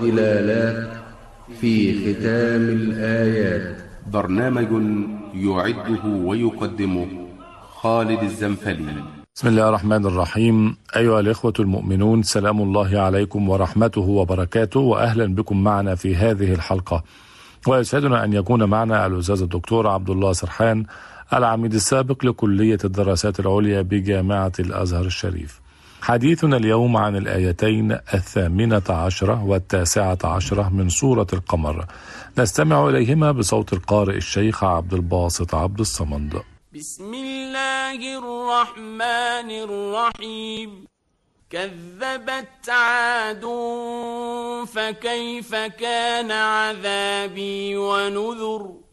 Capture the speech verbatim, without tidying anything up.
ظلالات في ختام الآيات. برنامج يعده ويقدمه خالد الزنفلي. بسم الله الرحمن الرحيم. أيها الإخوة المؤمنون، سلام الله عليكم ورحمته وبركاته، وأهلا بكم معنا في هذه الحلقة. ويسعدنا أن يكون معنا الأستاذ الدكتور عبد الله سرحان، العميد السابق لكلية الدراسات العليا بجامعة الأزهر الشريف. حديثنا اليوم عن الآيتين الثامنة عشرة والتاسعة عشرة من سورة القمر، نستمع إليهما بصوت القارئ الشيخ عبد الباسط عبد الصمد. بسم الله الرحمن الرحيم. كذبت عاد فكيف كان عذابي ونذر.